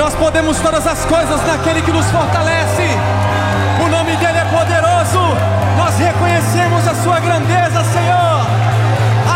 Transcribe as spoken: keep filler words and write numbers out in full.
Nós podemos todas as coisas naquele que nos fortalece. O nome dele é poderoso. Nós reconhecemos a sua grandeza,